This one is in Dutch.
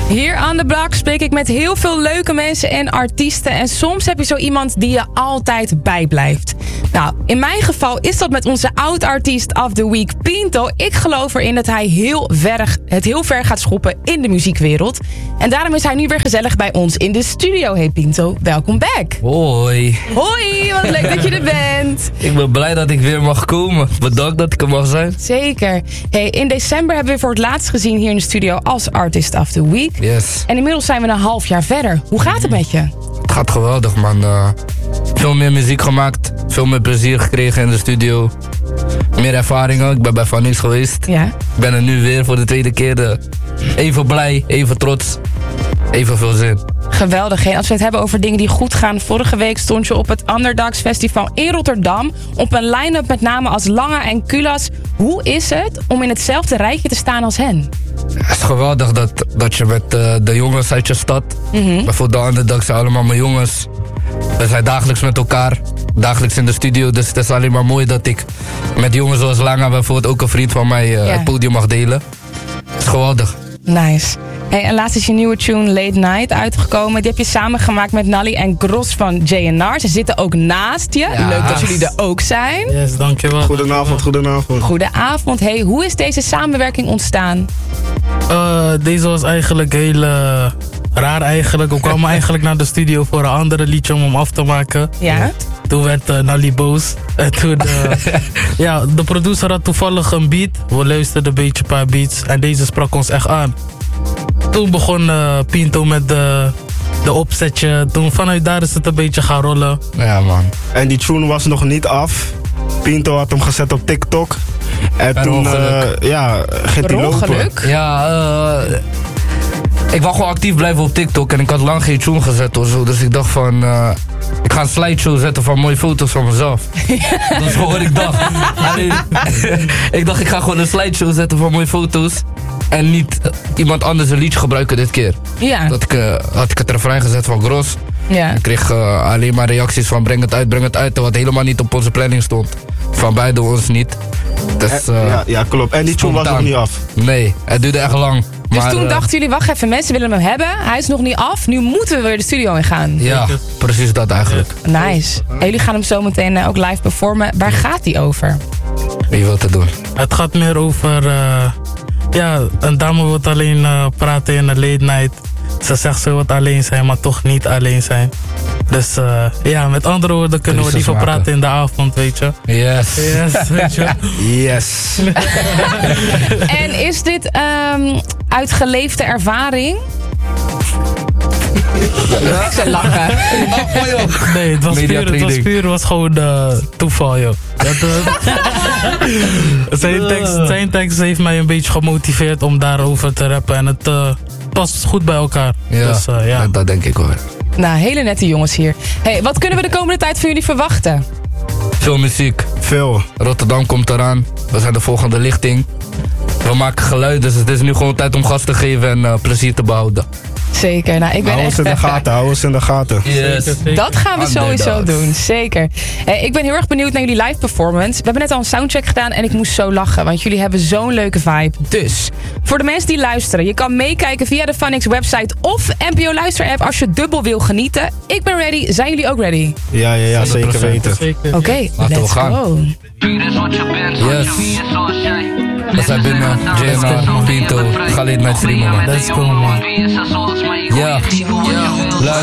Hier aan de Blok spreek ik met heel veel leuke mensen en artiesten. En soms heb je zo iemand die je altijd bijblijft. Nou, in mijn geval is dat met onze oud-artiest of the week, Pinto. Ik geloof erin dat hij heel ver gaat schoppen in de muziekwereld. En daarom is hij nu weer gezellig bij ons in de studio. Hey Pinto, welkom back. Hoi. Hoi, wat leuk dat je er bent. Ik ben blij dat ik weer mag komen. Bedankt dat ik er mag zijn. Zeker. Hey, in december hebben we voor het laatst gezien hier in de studio als Artist of the Week. Yes. En inmiddels zijn we een half jaar verder. Hoe gaat het met je? Het gaat geweldig, man. Veel meer muziek gemaakt. Veel meer plezier gekregen in de studio. Meer ervaringen. Ik ben bij Van Nix geweest. Ja. Ik ben er nu weer voor de tweede keer. Even blij, even trots. Even veel zin. Geweldig. Hè? Als we het hebben over dingen die goed gaan. Vorige week stond je op het Underdogs Festival in Rotterdam. Op een line-up met namen als Lange en Kulas. Hoe is het om in hetzelfde rijtje te staan als hen? Het is geweldig dat je met de jongens uit je stad... Bijvoorbeeld de Underdogs zijn allemaal mijn jongens. We zijn dagelijks met elkaar. Dagelijks in de studio. Dus het is alleen maar mooi dat ik met jongens zoals Lange... bijvoorbeeld ook een vriend van mij het podium mag delen. Het is geweldig. Nice. Hey, en laatst is je nieuwe tune Late Night uitgekomen. Die heb je samengemaakt met Nally en Gros van JNR. Ze zitten ook naast je. Ja. Leuk dat jullie er ook zijn. Yes, dankjewel. Goedenavond. Goedenavond. Hey, hoe is deze samenwerking ontstaan? Deze was eigenlijk heel raar eigenlijk. We kwamen eigenlijk naar de studio voor een andere liedje om hem af te maken. Ja? Toen werd Nally boos. En toen, de producer had toevallig een beat. We luisterden een beetje een paar beats. En deze sprak ons echt aan. Toen begon Pinto met de opzetje. Toen vanuit daar is het een beetje gaan rollen. Ja, man. En die tune was nog niet af. Pinto had hem gezet op TikTok. En Per toen ongeluk. ging hij lopen. Ongeluk? Ja, ik wou gewoon actief blijven op TikTok en ik had lang geen tune gezet of zo. Dus ik dacht van, ik ga een slideshow zetten van mooie foto's van mezelf. Dat is gewoon wat ik dacht. Alleen, ik dacht, ik ga gewoon een slideshow zetten van mooie foto's. En niet iemand anders een liedje gebruiken dit keer. Ja. Had ik het refrein gezet van Gros. Ja. Ik kreeg alleen maar reacties van breng het uit. Wat helemaal niet op onze planning stond. Van beide ons niet. Dus, Ja, klopt. En die tune was nog niet af. Nee, het duurde echt lang. Dus Maar, toen dachten jullie, wacht even, mensen willen hem hebben. Hij is nog niet af. Nu moeten we weer de studio in gaan. Ja, precies dat eigenlijk. Nice. En jullie gaan hem zo meteen ook live performen. Waar gaat hij over? Wie wil het doen? Het gaat meer over... een dame wil alleen praten in een late night. Ze zegt ze wil alleen zijn, maar toch niet alleen zijn. Dus met andere woorden kunnen we liever praten in de avond, weet je. Yes. Yes, weet je. Yes. En is dit uit geleefde ervaring? Ik zou lachen. Nee, het was gewoon toeval, joh. Zijn tekst heeft mij een beetje gemotiveerd om daarover te rappen. En het past goed bij elkaar. Ja, dus, dat denk ik hoor. Nou, hele nette jongens hier. Hey, wat kunnen we de komende tijd van jullie verwachten? Veel muziek. Veel. Rotterdam komt eraan. We zijn de volgende lichting. We maken geluid, dus het is nu gewoon tijd om gas te geven en plezier te behouden. Zeker. Nou, ik ben Hou ons in de gaten. Yes. Dat gaan we sowieso Underdogs. doen, zeker. Ik ben heel erg benieuwd naar jullie live performance. We hebben net al een soundcheck gedaan en ik moest zo lachen, want jullie hebben zo'n leuke vibe. Dus, voor de mensen die luisteren, je kan meekijken via de Van Nix website of NPO Luister app als je dubbel wil genieten. Ik ben ready. Zijn jullie ook ready? Ja, zeker weten. Oké, Laten we let's gaan. go. Yes. We zijn binnen. JNR, Pinto. Ga late night streamen, man. Let's go, man. Ja.